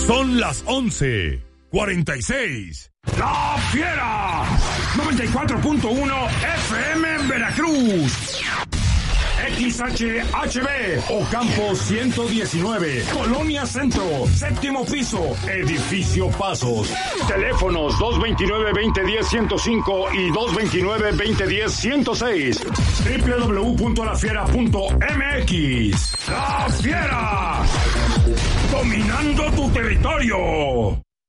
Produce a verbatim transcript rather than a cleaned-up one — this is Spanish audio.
Son las once cuarenta y seis. ¡La Fiera! noventa y cuatro punto uno F M en Veracruz. X H H B, Ocampo ciento diecinueve, Colonia Centro, séptimo piso, Edificio Pasos. Teléfonos dos veintinueve, veinte diez, ciento cinco y dos veintinueve, veinte diez, ciento seis. doble u doble u doble u punto la fiera punto m x. ¡La Fiera! Dominando tu territorio.